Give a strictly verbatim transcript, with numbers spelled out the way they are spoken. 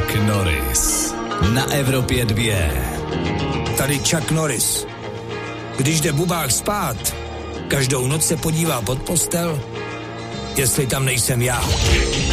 Chuck Norris na Evropě dvě. Tady Chuck Norris. Když jde bubák spát, každou noc se podívá pod postel, jestli tam nejsem já.